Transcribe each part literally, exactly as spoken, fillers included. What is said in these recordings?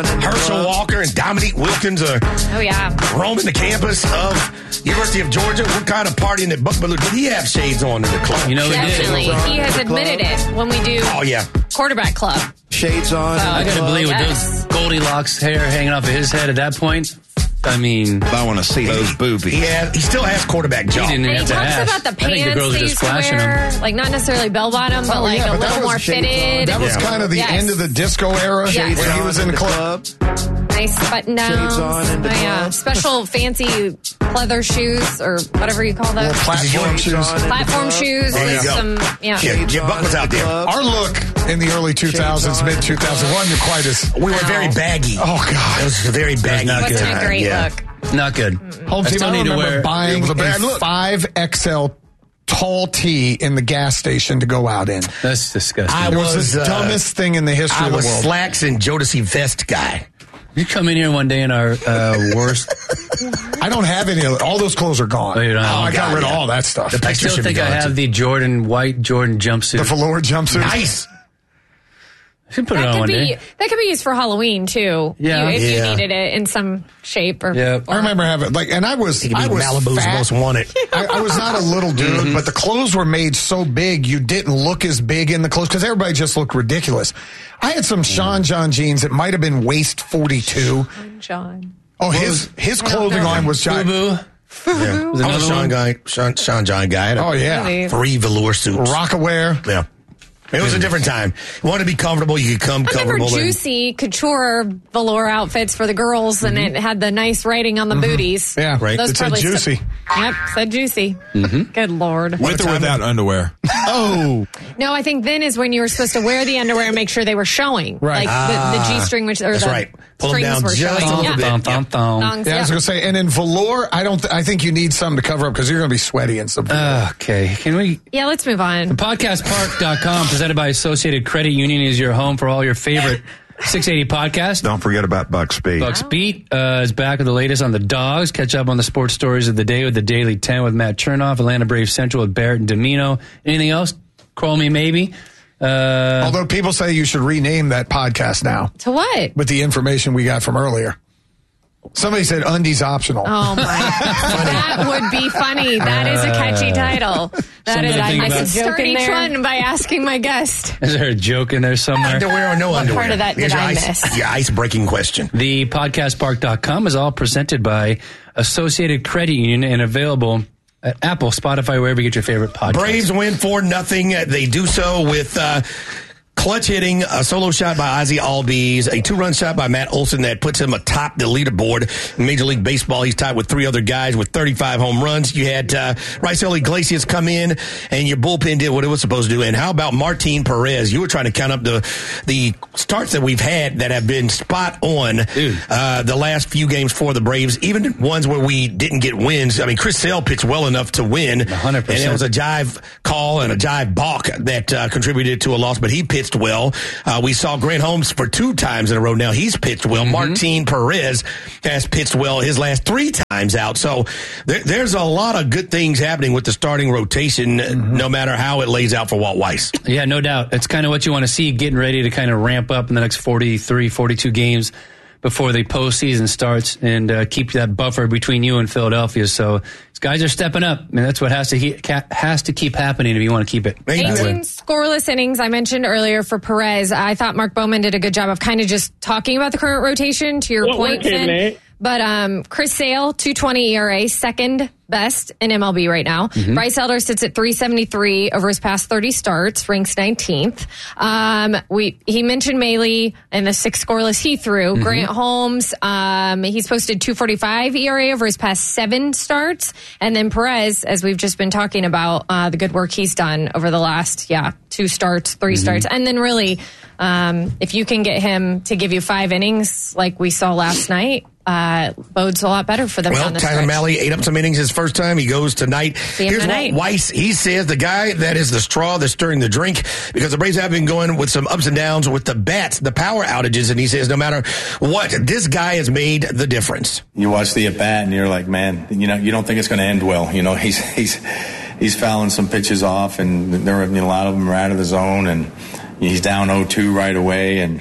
Herschel Walker and Dominique Wilkins are oh, yeah. roaming the campus of University of Georgia. What kind of partying at Buck Baloo? Did he have shades on in the club? You know, definitely. He, he has admitted it when we do oh, yeah. quarterback club. Shades on. So, I gotta believe yes. with those Goldilocks hair hanging off of his head at that point. I mean, I want to see those boobies. He, had, he still has quarterback jaw. He didn't And he have to talks ask. about the I think the pants girls they are used just to flashing wear, them. like not necessarily bell bottom, but Oh, like yeah, a but that little was more shades fitted. That was Yeah. kind of the Yes. end of the disco era Yes. when he was in the club. Nice button downs. Shades on in the Oh, yeah. club. Special fancy pleather shoes or whatever you call those. Platform Shades shoes. on in the Platform club. shoes There you with go. some, yeah. Yeah, yeah, Buck was out there. Our look in the early two thousands, mid two thousand one, you're quite as... We were Wow. very baggy. Oh, It God. was very baggy. not Wasn't good. a great yeah. look. Not good. Home I team, still I need to remember wear. buying It was a a bad look. five X L tall tee in the gas station to go out in. That's disgusting. I It was, was, the uh, dumbest thing in the history I of the was world. slacks and Jodeci vest guy. You come in here one day in our uh, worst. I don't have any of it. All those clothes are gone. Oh, you don't have I them? got God, rid of yeah. all that stuff. The The, I picture still should think be I gone, have too. the Jordan white Jordan jumpsuit. velour jumpsuit. Nice. I should put it That on could one be day. that could be used for Halloween too. Yeah. You- if Yeah. you needed it in some shape or Yeah. I remember having, like, and I was, He could be I was Malibu's fat. most wanted. I, I was not a little dude, Mm-hmm. but the clothes were made so big you didn't look as big in the clothes because everybody just looked ridiculous. I had some Sean John jeans that might have been waist forty-two. John. Oh, his his I don't clothing know. line was giant. Boo Yeah. Was I was another a Sean one? guy, Sean, Sean John guy. I had a- Oh yeah, Really? Three velour suits. Rockaware. Yeah. It was a different time. You wanted to be comfortable, you could come I remember comfortable. and- juicy couture velour outfits for the girls, and it had the nice writing on the booties. Yeah, Right. Those It said probably juicy. st- yep, said juicy. Good Lord. With or without underwear? Oh, No, I think then is when you were supposed to wear the underwear and make sure they were showing. Right. Like the, the G string, which or That's the right. Pull them strings down were just showing. a little yeah. bit. Thong, thong, thong. Thongs, yeah. I was yeah. gonna say, and in velour, I don't. Th- I think you need something to cover up because you're gonna be sweaty and stuff. Okay. Can we? Yeah, let's move on. podcast park dot com, presented by Associated Credit Union, is your home for all your favorite six eighty podcasts. Don't forget about Buck Speed. Bucks Beat uh, is back with the latest on the Dogs. Catch up on the sports stories of the day with the Daily ten with Matt Chernoff, Atlanta Braves Central with Barrett and Domino. Anything else? Call me maybe. Uh, Although people say you should rename that podcast now To what? with the information we got from earlier. Somebody said undies optional. Oh my! That would be funny. That is a catchy title. That Something is. to I, think I about. could start Joke in each there. one by asking my guest. is there a joke in there somewhere? Underwear or no underwear? part of that Here's did your I ice, miss? your ice-breaking question. The podcast park dot com is all presented by Associated Credit Union and available at Apple, Spotify, wherever you get your favorite podcast. Braves win four nothing. They do so with uh, clutch hitting, a solo shot by Ozzie Albies, a two-run shot by Matt Olson that puts him atop the leaderboard in Major League Baseball. He's tied with three other guys with thirty-five home runs. You had uh, Raisel Iglesias come in, and your bullpen did what it was supposed to do. And how about Martin Perez? You were trying to count up the the starts that we've had that have been spot on uh, the last few games for the Braves, even ones where we didn't get wins. I mean, Chris Sale pitched well enough to win, one hundred percent. and it was a jive call and a jive balk that uh, contributed to a loss, but he pitched well. Uh, we saw Grant Holmes for two times in a row now. He's pitched well. Mm-hmm. Martin Perez has pitched well his last three times out. So there, there's a lot of good things happening with the starting rotation, Mm-hmm. no matter how it lays out for Walt Weiss. Yeah, no doubt. It's kind of what you want to see, getting ready to kind of ramp up in the next forty-three, forty-two games before the postseason starts and uh, keep that buffer between you and Philadelphia. So these guys are stepping up, and that's what has to he- ca- has to keep happening if you want to keep it. eighteen scoreless innings I mentioned earlier for Perez. I thought Mark Bowman did a good job of kind of just talking about the current rotation, to your What point, worked, Finn. Nate? But um, Chris Sale, two twenty E R A, second best in M L B right now. Bryce Elder sits at three seventy-three over his past thirty starts, ranks nineteenth. Um, we he mentioned Maile and the six scoreless he threw. Grant Holmes, um, he's posted two forty-five E R A over his past seven starts. And then Perez, as we've just been talking about, uh, the good work he's done over the last, yeah, two starts, three starts. And then really, um, if you can get him to give you five innings like we saw last night, uh, bodes a lot better for them Well, down the Tyler stretch. Malley ate up some innings his first time. He goes tonight. him Here's tonight. what Weiss, he says, the guy that is the straw that's stirring the drink, because the Braves have been going with some ups and downs with the bats, the power outages, and he says no matter what, this guy has made the difference. You watch the at bat and you're like, man, you know, you don't think it's going to end well. You know, he's he's he's fouling some pitches off, and there are, you know, a lot of them are out of the zone, and he's down oh two right away. And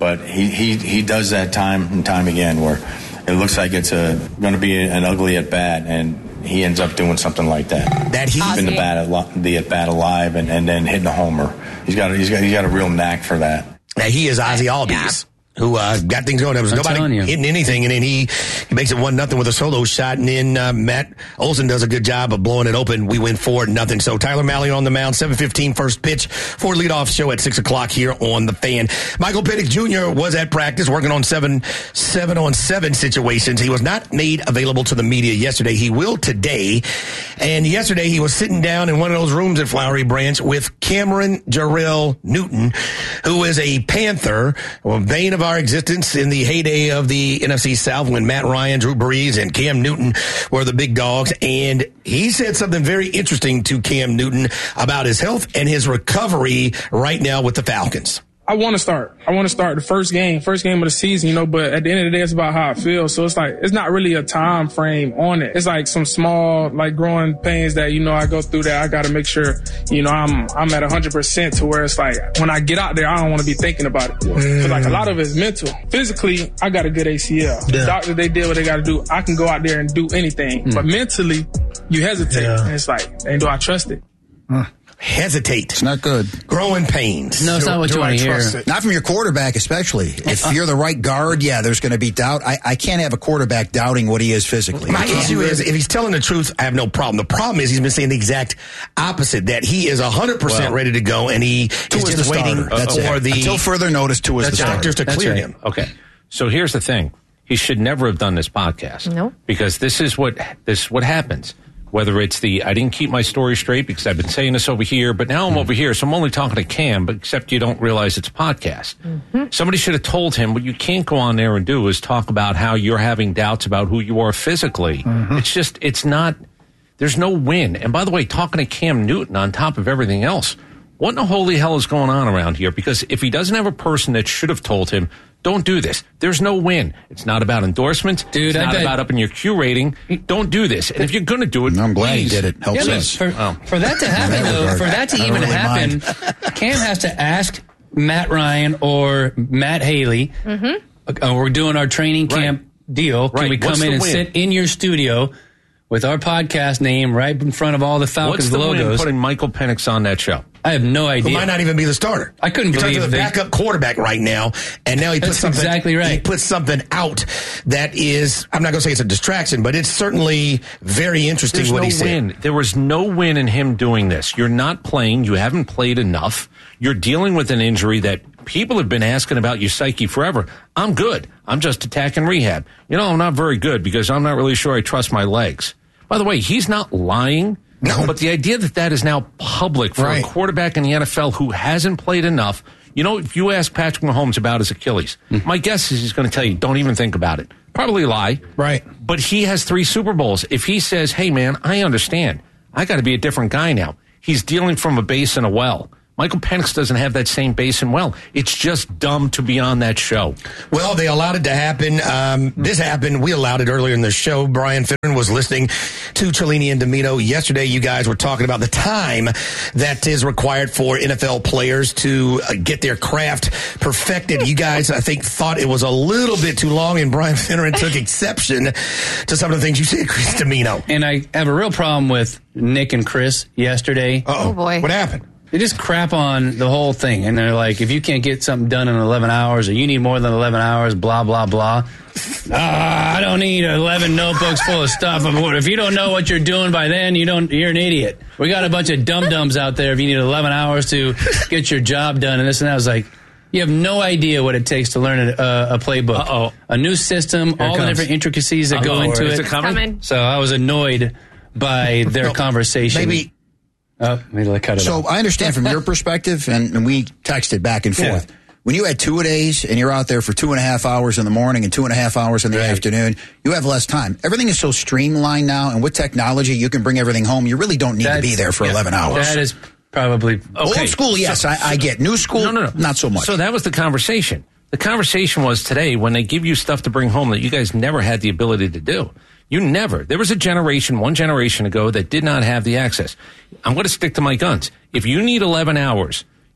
but he, he, he does that time and time again where it looks like it's a going to be an ugly at bat, and he ends up doing something like that. That he's keeping the bat the at bat alive, and, and then hitting a homer. He's got he's got he's got a real knack for that. Now, he is Ozzie Albies, who uh, got things going. There was I'm nobody hitting anything, and then he, he makes it one nothing with a solo shot, and then uh, Matt Olson does a good job of blowing it open. We win four nothing. So Tyler Mahle on the mound, seven fifteen first pitch for leadoff show at six o'clock here on the Fan. Michael Penix Junior was at practice working on seven seven on seven situations. He was not made available to the media yesterday. He will today. And yesterday he was sitting down in one of those rooms at Flowery Branch with Cameron Jarrell Newton, who is a Panther, a vein of our existence in the heyday of the N F C South when Matt Ryan, Drew Brees, and Cam Newton were the big dogs. And he said something very interesting to Cam Newton about his health and his recovery right now with the Falcons. I want to start. I want to start the first game, first game of the season, you know, but at the end of the day, it's about how I feel. So it's like, it's not really a time frame on it. It's like some small, like growing pains that, you know, I go through that I got to make sure, you know, I'm, I'm at one hundred percent to where it's like, when I get out there, I don't want to be thinking about it. Mm. Like a lot of it is mental. Physically, I got a good A C L. Yeah. The doctor, they did what they got to do. I can go out there and do anything. Mm. But mentally, you hesitate. Yeah. And it's like, and do I trust it? Huh. Hesitate. It's not good. Growing pains. No, it's not what do you want to hear. It? Not from your quarterback, especially. If you're the right guard, yeah, there's going to be doubt. I, I can't have a quarterback doubting what he is physically. My issue is, if he's telling the truth, I have no problem. The problem is he's been saying the exact opposite, that he is one hundred percent well, ready to go, and he is just waiting That's for it. the Until further notice to his doctors to That's clear right. him. Okay. So here's the thing. He should never have done this podcast. No. Because this is what this what happens. Whether it's the, I didn't keep my story straight because I've been saying this over here, but now I'm over here, so I'm only talking to Cam, but except you don't realize it's a podcast. Mm-hmm. Somebody should have told him what you can't go on there and do is talk about how you're having doubts about who you are physically. Mm-hmm. It's just, it's not, there's no win. And by the way, talking to Cam Newton on top of everything else, what in the holy hell is going on around here? Because if he doesn't have a person that should have told him, don't do this. There's no win. It's not about endorsements. Dude, it's I not bet. about upping your Q rating. Don't do this. And if you're going to do it, I'm glad please. he did it. Helps Yeah, us. for, Oh. for that to happen, though, for that to I don't even really happen, mind. Cam has to ask Matt Ryan or Matt Haley. Mm-hmm. Uh, we're doing our training camp Right. deal. Can Right. we come What's in the and win? sit in your studio with our podcast name right in front of all the Falcons What's the win logos? putting Michael Penix on that show? I have no Who idea. might not even be the starter. I couldn't You're believe talking to the they- backup quarterback right now, and now he puts That's something exactly right. He puts something out that is, I'm not going to say it's a distraction, but it's certainly very interesting There's what no he said. win. There was no win in him doing this. You're not playing. You haven't played enough. You're dealing with an injury that people have been asking about your psyche forever. I'm good. I'm just attacking rehab. You know, I'm not very good because I'm not really sure I trust my legs. By the way, he's not lying. No. But the idea that that is now public for Right. a quarterback in the N F L who hasn't played enough. You know, if you ask Patrick Mahomes about his Achilles, mm. my guess is he's going to tell you, don't even think about it. Probably lie. Right. But he has three Super Bowls. If he says, hey, man, I understand. I got to be a different guy now. He's dealing from a base and a well. Michael Penix doesn't have that same base and well. It's just dumb to be on that show. Well, they allowed it to happen. Um, this happened. We allowed it earlier in the show. Brian Fitterin was listening to Cellini and Domino. Yesterday, you guys were talking about the time that is required for N F L players to uh, get their craft perfected. You guys, I think, thought it was a little bit too long, and Brian Fitterin took exception to some of the things you said, Chris Domino. And I have a real problem with Nick and Chris yesterday. Uh-oh. Oh, boy. What happened? They just crap on the whole thing. And they're like, if you can't get something done in eleven hours or you need more than eleven hours, blah, blah, blah. Ah, I don't need eleven notebooks full of stuff. If you don't know what you're doing by then, you don't, you're an idiot. We got a bunch of dum-dums out there if you need eleven hours to get your job done. And this and that. I was like, you have no idea what it takes to learn a, a, a playbook. Uh-oh. A new system, Here all the comes. different intricacies that go Uh-oh. into Is it. it coming? Coming. So I was annoyed by their No, conversation. Maybe. Oh, maybe I cut it So off. I understand from your perspective, and, and we texted back and forth. Yeah. When you had two-a-days and you're out there for two and a half hours in the morning and two and a half hours in the Right. afternoon, you have less time. Everything is so streamlined now, and with technology, you can bring everything home. You really don't need to be That's- there for yeah. eleven hours. That is probably Okay. Old school, yes, So- I, I get. New school, No, no, no. not so much. So that was the conversation. The conversation was today when they give you stuff to bring home that you guys never had the ability to do. You never. There was a generation, one generation ago, that did not have the access. I'm going to stick to my guns. If you need eleven hours,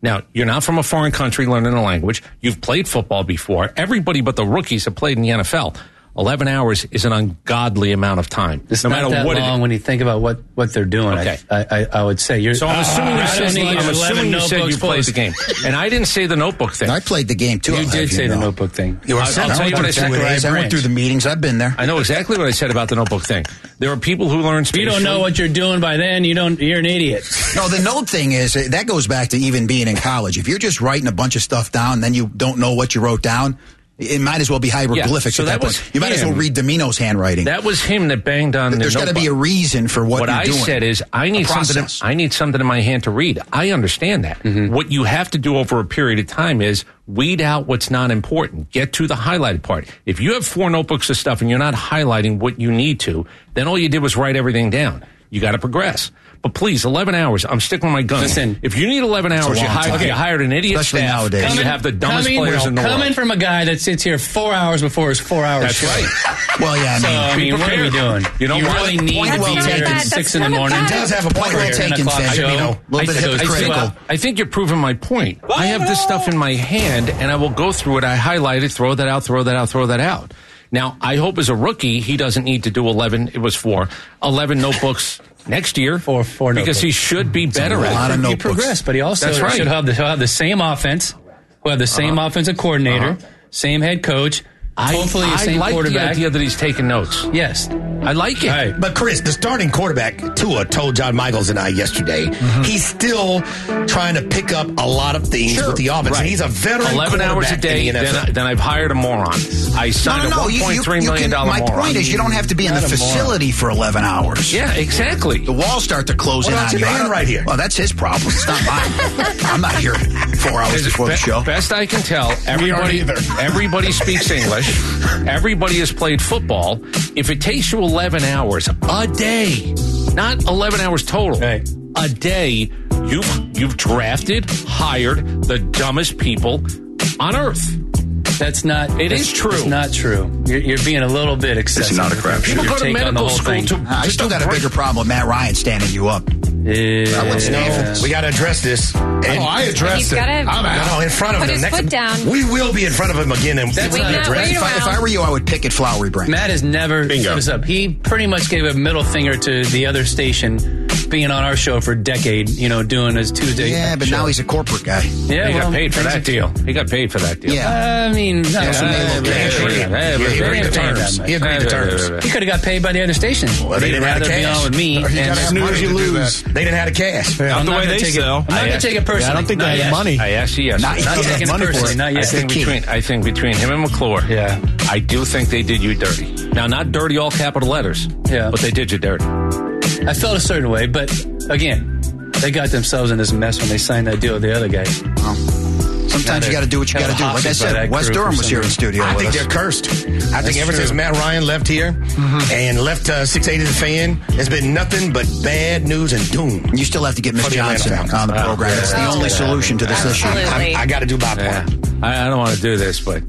Now, you're not from a foreign country learning a language. You've played football before. Everybody but the rookies have played in the N F L. eleven hours is an ungodly amount of time. It's no not matter that what long it, when you think about what, what they're doing. Okay. I, I, I would say you're. So I'm assuming uh, you I said, don't need I'm your assuming you, said you notebooks played post. the game. And I didn't say the notebook thing. I played the game too. You I'll did have say you the know. notebook thing. You were I'll, I'll tell you what I said. Zachariah I went Branch. through the meetings. I've been there. I know exactly what I said about the notebook thing. There are people who learn If you spatially. don't know what you're doing by then, you don't. You're an idiot. No, the note thing is, uh, that goes back to even being in college. If you're just writing a bunch of stuff down, and then you don't know what you wrote down, it might as well be hieroglyphics Yeah, so at that, that was point. You might as well him. read Domino's handwriting. That was him that banged on the There's got to notebook. be a reason for what, What you're I doing. said is, I need A something. In, process. I need something in my hand to read. I understand that. Mm-hmm. What you have to do over a period of time is weed out what's not important. Get to the highlighted part. If you have four notebooks of stuff and you're not highlighting what you need to, then all you did was write everything down. You got to progress. But please, eleven hours. I'm sticking with my guns. Listen, if you need eleven a hours, you long hired, time. you hired an idiot Especially staff, nowadays. and you Coming- have the dumbest coming, players in the coming world. from a guy that sits here four hours before his four hours. That's show. right. Well, yeah, I So mean, I mean, what are we doing? You know you what? really need Point to well be here taken. at six in the That's morning. not He does have a point well right here. taken, o'clock Fez. show. You know, A little bit I- I- hypocritical. I think you're proving my point. I have this stuff in my hand, and I will go through it. I highlight it, throw that out, throw that out, throw that out. Now, I hope as a rookie, he doesn't need to do eleven. It was four, eleven notebooks next year. Four- four because he notebooks. should be better a at lot it. of He notebooks. progressed, but he also That's right. should have the, he'll have the same offense. We'll have the same offensive coordinator, Uh-huh. same head coach. I, hopefully, the I same like the quarterback. idea that he's taking notes. Yes. I like it. All right. But Chris, the starting quarterback, Tua, told John Michaels and I yesterday, he's still trying to pick up a lot of things Sure. with the offense. Right. And he's a veteran eleven hours a quarterback day, in the N F L. then, I, then I've hired a moron. I No, signed no, no. a You, one point you, three you million can, dollar my moron. point is, you don't have to be in the Not a moron. facility for eleven hours. Yeah, exactly. The walls start to close What in about on your you. man right here? Well, that's his problem. It's not mine. I'm not here four hours before the Be- show. Best I can tell, everybody either. everybody speaks English. Everybody has played football. If it takes you eleven hours a day, not eleven hours total, Right. a day, you've you've drafted, hired the dumbest people on earth. That's not. It that's- is true. It's not true. You're, you're being a little bit excessive. not a crapshoot. People Your go to take on the medical whole school thing. to. I to still do got a great- bigger problem with Matt Ryan standing you up. Yeah. That was No, we got to address this. And Oh, I addressed He's it. gotta- I'm No, out. no, in front of Put him. his foot down. We will be in front of him again. And That's we're not gonna a address wait it. If I, if I were you, I would pick at Flowery Branch. Matt has never Bingo. set us up. He pretty much gave a middle finger to the other station, being on our show for a decade. You know, doing his Tuesday. Yeah, but show. now he's a corporate guy. Yeah, He well, got paid for things that are- deal. He got paid for that deal. Yeah. I mean, no, Yeah, so uh, they look yeah, at it. yeah, Yeah, yeah, he yeah, agreed they to didn't pay him terms. that much. He agreed to terms. He could have got paid by the other station. Well, they He'd didn't have rather the be cash. on with me. Or he and gotta have snooze money you to do lose. that. They didn't have the cash. Yeah. I'm the not way gonna they take sell. It, I'm not I going to asked- take it personally. Yeah, I don't think Not they yet. have money. I asked you yesterday. Not- Not He taking has it money for personally. it. Not I yet. think the key. between I think between him and McClure, Yeah. I do think they did you dirty. Now, not dirty all capital letters, Yeah. but they did you dirty. I felt a certain way, but again, they got themselves in this mess when they signed that deal with the other guy. Sometimes you got to do what you got to do. Like I said, Wes Durham was here in studio I with think us. they're cursed. I think ever true. since Matt Ryan left here and left uh, six eighty The Fan, there's been nothing but bad news and doom. You still have to get Miss For the Atlanta Johnson Falcons. on the Wow. program. That's the Yeah. only solution to this issue. Absolutely. I, I got to do my part. Yeah. I, I don't want to do this, but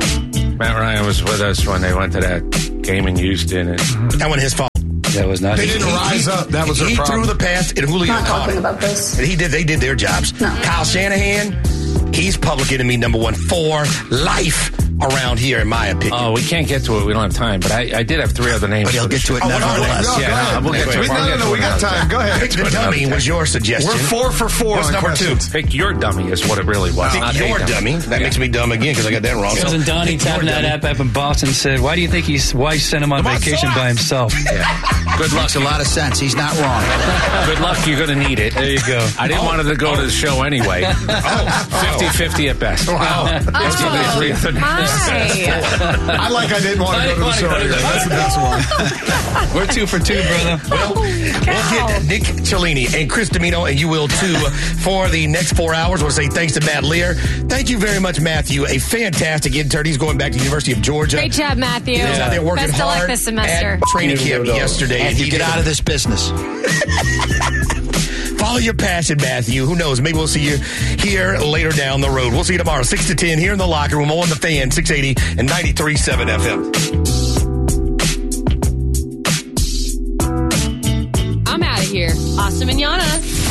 Matt Ryan was with us when they went to that game in Houston, and That wasn't his fault. That was not. They didn't rise up. That was their He problem. threw the pass, and Julio Not caught talking it. about this. And he did. They did their jobs. Kyle Shanahan, he's public enemy number one for life around here, in my opinion. oh, we can't get to it. We don't have time. But I, I did have three other names. But he'll for the get to show. it Oh, no, no, nevertheless. no, Yeah, go no, ahead. we'll get to it. We- We'll No, get no, to no, it we got another time. Go ahead. Pick the dummy was your suggestion. We're four for four What's on number two? questions. Pick your dummy is what it really was. Pick not your a dummy. That makes me dumb again because I got that wrong. Wasn't So, Donnie pick your tapping that dummy. app up in Boston said, why do you think his wife sent him on vacation by himself? Good luck. Makes a lot of sense. He's not wrong. Good luck. You're going to need it. There you go. I didn't want it to go to the show anyway. fifty-fifty at best. Wow. Oh, hi. I like I didn't want I to didn't go to the wanna show go to either. the- That's the best one. We're two for two, brother. Well, we'll get Nick Cellini and Chris Domino, and you will too, for the next four hours. We'll say thanks to Matt Lear. Thank you very much, Matthew. A fantastic intern. He's going back to the University of Georgia. Great job, Matthew. He was out there working Best of luck hard this semester. at training camp yesterday. And you he get did- out of this business. Follow your passion, Matthew. Who knows? Maybe we'll see you here later down the road. We'll see you tomorrow, six to ten, here in the locker room on the Fan, six eighty and ninety-three point seven F M. I'm out of here. Awesome manana.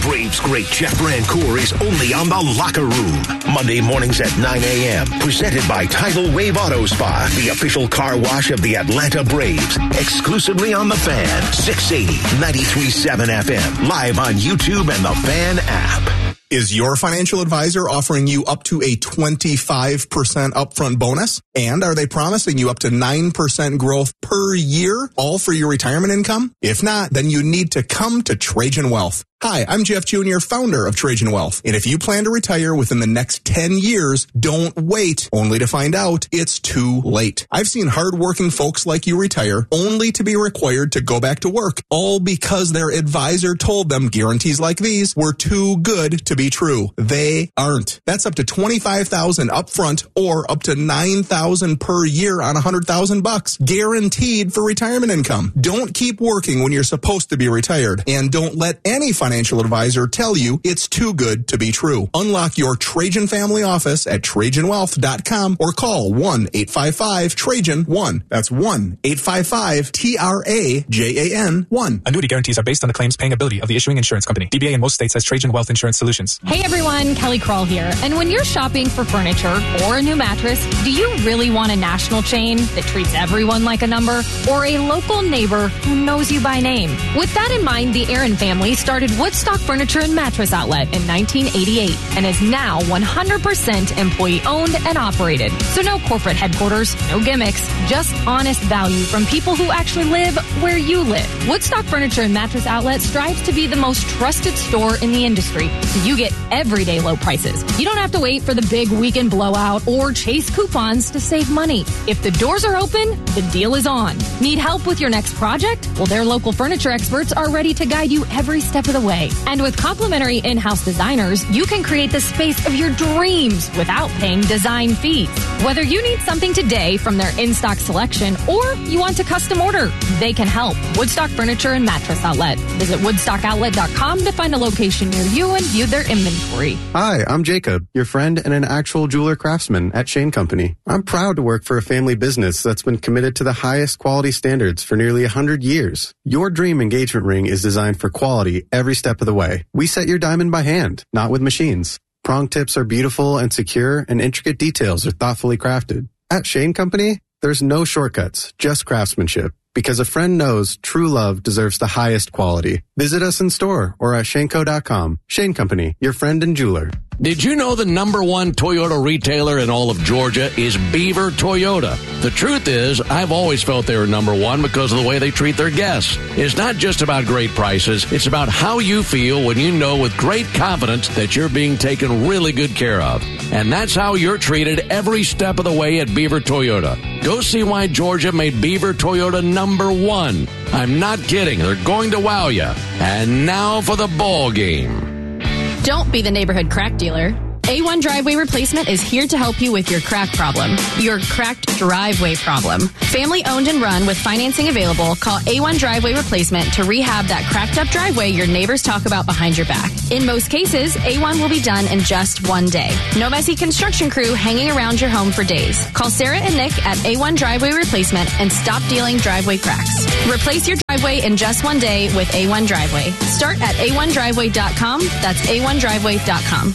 Braves great Jeff Brancourt is only on The Locker Room. Monday mornings at nine a.m. Presented by Tidal Wave Auto Spa, the official car wash of the Atlanta Braves. Exclusively on The Fan, six eighty, ninety-three point seven F M. Live on YouTube and The Fan app. Is your financial advisor offering you up to a twenty-five percent upfront bonus? And are they promising you up to nine percent growth per year, all for your retirement income? If not, then you need to come to Trajan Wealth. Hi, I'm Jeff Junior, founder of Trajan Wealth. And if you plan to retire within the next ten years, don't wait only to find out it's too late. I've seen hardworking folks like you retire only to be required to go back to work, all because their advisor told them guarantees like these were too good to be true. They aren't. That's up to twenty-five thousand dollars upfront or up to nine thousand dollars per year on one hundred thousand bucks, guaranteed for retirement income. Don't keep working when you're supposed to be retired, and don't let any financial advisor tell you it's too good to be true. Unlock your Trajan family office at Trajan Wealth dot com or call one eight five five Trajan one. That's one eight five five T R A J A N one. Annuity guarantees are based on the claims paying ability of the issuing insurance company. D B A in most states has Trajan Wealth Insurance Solutions. Hey everyone, Kelly Kroll here. And when you're shopping for furniture or a new mattress, do you really want a national chain that treats everyone like a number, or a local neighbor who knows you by name? With that in mind, the Aaron family started Woodstock Furniture and Mattress Outlet in nineteen eighty-eight and is now one hundred percent employee owned and operated. So no corporate headquarters, no gimmicks, just honest value from people who actually live where you live. Woodstock Furniture and Mattress Outlet strives to be the most trusted store in the industry, so you get everyday low prices. You don't have to wait for the big weekend blowout or chase coupons to save money. If the doors are open, the deal is on. Need help with your next project? Well, their local furniture experts are ready to guide you every step of the way. And with complimentary in-house designers, you can create the space of your dreams without paying design fees. Whether you need something today from their in-stock selection or you want to custom order, they can help. Woodstock Furniture and Mattress Outlet. Visit woodstock outlet dot com to find a location near you and view their inventory. Hi, I'm Jacob, your friend and an actual jeweler craftsman at Shane Company. I'm proud to work for a family business that's been committed to the highest quality standards for nearly one hundred years. Your dream engagement ring is designed for quality every step of the way. We set your diamond by hand, not with machines. Prong tips are beautiful and secure, and intricate details are thoughtfully crafted. At Shane Company, there's no shortcuts, just craftsmanship. Because a friend knows true love deserves the highest quality. Visit us in store or at shane co dot com. Shane Company, your friend and jeweler. Did you know the number one Toyota retailer in all of Georgia is Beaver Toyota? The truth is, I've always felt they were number one because of the way they treat their guests. It's not just about great prices. It's about how you feel when you know with great confidence that you're being taken really good care of. And that's how you're treated every step of the way at Beaver Toyota. Go see why Georgia made Beaver Toyota number one. I'm not kidding. They're going to wow you. And now for the ball game. Don't be the neighborhood crack dealer. A one Driveway Replacement is here to help you with your crack problem, your cracked driveway problem. Family owned and run with financing available, call A one Driveway Replacement to rehab that cracked up driveway your neighbors talk about behind your back. In most cases, A one will be done in just one day. No messy construction crew hanging around your home for days. Call Sarah and Nick at A one Driveway Replacement and stop dealing driveway cracks. Replace your driveway in just one day with A one Driveway. Start at A one driveway dot com. That's A one driveway dot com.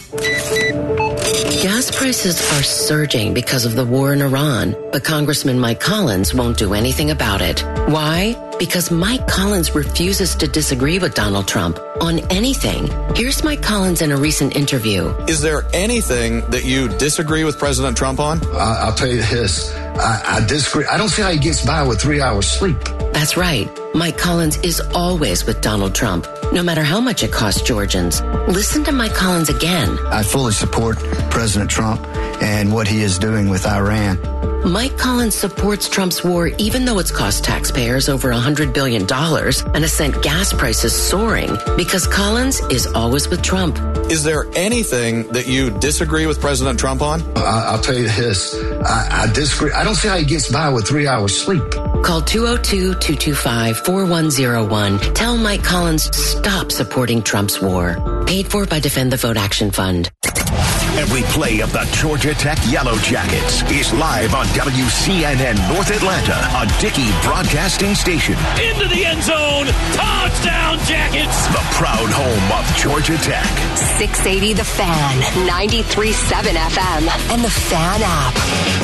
Gas prices are surging because of the war in Iran, but Congressman Mike Collins won't do anything about it. Why? Because Mike Collins refuses to disagree with Donald Trump on anything. Here's Mike Collins in a recent interview. Is there anything that you disagree with President Trump on? I'll, I'll tell you this. I, I disagree. I don't see how he gets by with three hours sleep. That's right. Mike Collins is always with Donald Trump, no matter how much it costs Georgians. Listen to Mike Collins again. I fully support President Trump and what he is doing with Iran. Mike Collins supports Trump's war even though it's cost taxpayers over one hundred billion dollars and has sent gas prices soaring because Collins is always with Trump. Is there anything that you disagree with President Trump on? I, I'll tell you this. I, I disagree. I don't see how he gets by with three hours sleep. Call two oh two, two two five, four one oh one. Tell Mike Collins to stop supporting Trump's war. Paid for by Defend the Vote Action Fund. Every play of the Georgia Tech Yellow Jackets is live on W C N N North Atlanta, a Dickey broadcasting station. Into the end zone. Touchdown, Jackets. The proud home of Georgia Tech. six eighty The Fan, ninety-three point seven F M, and the Fan app.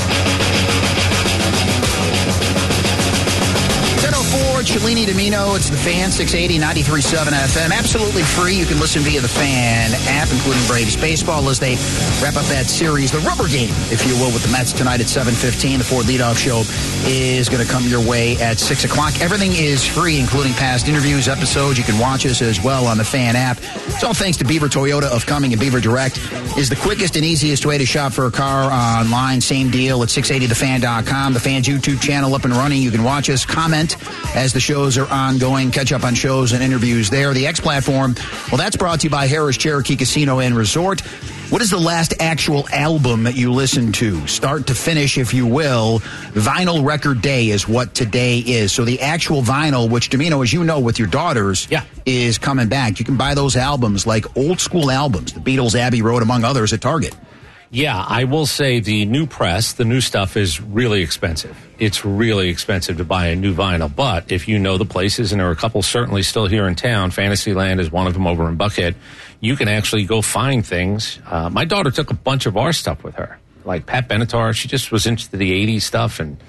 ten oh four, Cellini Domino. It's the Fan, six eighty, ninety-three point seven F M. Absolutely free. You can listen via the Fan app, including Braves baseball, as they wrap up that series, the rubber game, if you will, with the Mets tonight at seven fifteen. The Ford leadoff show is going to come your way at six o'clock. Everything is free, including past interviews, episodes. You can watch us as well on the Fan app. It's all thanks to Beaver Toyota of Cumming, and Beaver Direct is the quickest and easiest way to shop for a car online. Same deal at six eighty the fan dot com. The Fan's YouTube channel up and running. You can watch us, comment as the shows are ongoing, catch up on shows and interviews there. The X platform, well, that's brought to you by Harris Cherokee Casino and Resort. What is the last actual album that you listened to? Start to finish, if you will. Vinyl Record Day is what today is. So the actual vinyl, which, Domino, as you know, with your daughters, yeah. is coming back. You can buy those albums, like old school albums, the Beatles, Abbey Road, among others, at Target. Yeah, I will say the new press, the new stuff is really expensive. It's really expensive to buy a new vinyl. But if you know the places, and there are a couple certainly still here in town, Fantasyland is one of them over in Buckhead, you can actually go find things. Uh, my daughter took a bunch of our stuff with her, like Pat Benatar. She just was into the eighties stuff and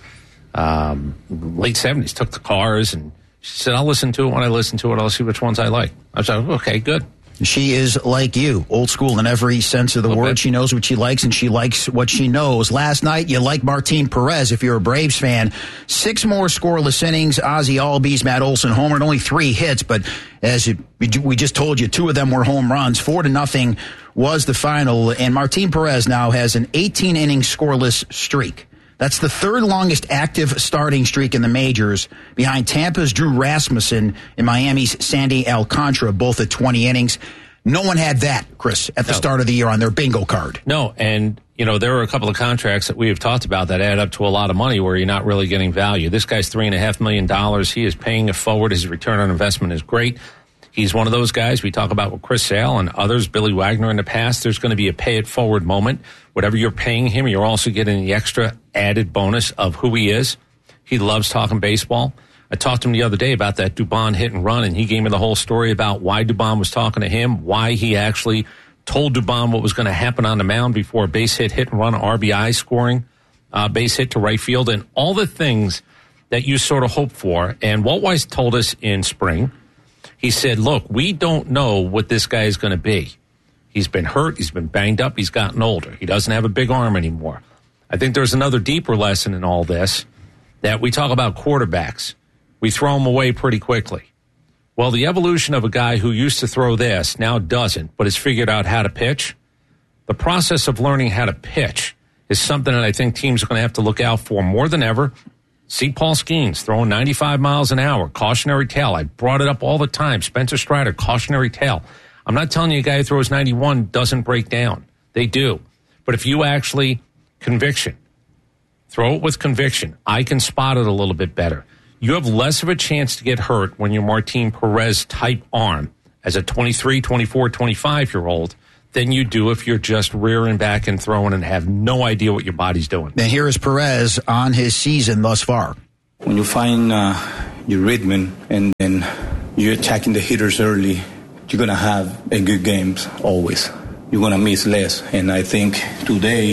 um, late seventies, took the Cars, and she said, I'll listen to it when I listen to it. I'll see which ones I like. I was like, okay, good. She is like you, old school in every sense of the word. Bit. She knows what she likes, and she likes what she knows. Last night, you like Martin Perez if you're a Braves fan. Six more scoreless innings. Ozzie Albies, Matt Olson homered, only three hits, but as it, we just told you, two of them were home runs. Four to nothing was the final, and Martin Perez now has an eighteen-inning scoreless streak. That's the third longest active starting streak in the majors, behind Tampa's Drew Rasmussen and Miami's Sandy Alcantara, both at twenty innings. No one had that, Chris, at the no. start of the year on their bingo card. No, and, you know, there are a couple of contracts that we have talked about that add up to a lot of money where you're not really getting value. This guy's three point five million dollars. He is paying it forward. His return on investment is great. He's one of those guys we talk about with Chris Sale and others, Billy Wagner in the past. There's going to be a pay-it-forward moment. Whatever you're paying him, you're also getting the extra added bonus of who he is. He loves talking baseball. I talked to him the other day about that Dubon hit and run, and he gave me the whole story about why Dubon was talking to him, why he actually told Dubon what was going to happen on the mound before a base hit, hit and run, R B I scoring, uh, base hit to right field, and all the things that you sort of hope for. And Walt Weiss told us in spring, he said, look, we don't know what this guy is going to be. He's been hurt. He's been banged up. He's gotten older. He doesn't have a big arm anymore. I think there's another deeper lesson in all this, that we talk about quarterbacks. We throw them away pretty quickly. Well, the evolution of a guy who used to throw this now doesn't, but has figured out how to pitch. The process of learning how to pitch is something that I think teams are going to have to look out for more than ever. See Paul Skeens throwing ninety-five miles an hour, cautionary tail. I brought it up all the time. Spencer Strider, cautionary tail. I'm not telling you a guy who throws ninety-one doesn't break down. They do. But if you actually, conviction, throw it with conviction, I can spot it a little bit better. You have less of a chance to get hurt when you're Martin Perez type arm as a twenty-three, twenty-four, twenty-five-year-old than you do if you're just rearing back and throwing and have no idea what your body's doing. Now here is Perez on his season thus far. When you find uh, your rhythm and then you're attacking the hitters early, you're going to have a good games always. You're going to miss less. And I think today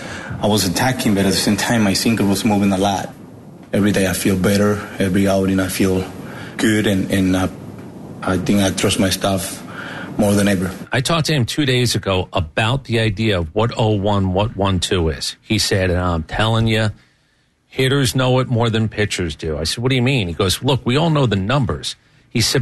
I was attacking, but at the same time my sinker was moving a lot. Every day I feel better. Every outing I feel good, and, and uh, I think I trust my stuff more than ever. I talked to him two days ago about the idea of what oh one, what one two is. He said, and I'm telling you, hitters know it more than pitchers do. I said, what do you mean? He goes, look, we all know the numbers. He said,